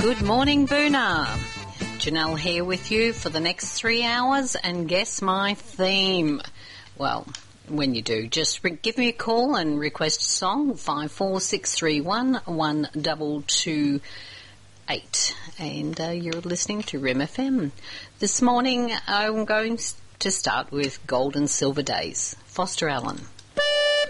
Good morning, Boona. Janelle here with you for the next 3 hours, and guess my theme. Well, when you do, just give me a call and request a song, 54631 1228. And you're listening to Rim FM. This morning I'm going to start with Gold and Silver Days, Foster Allen.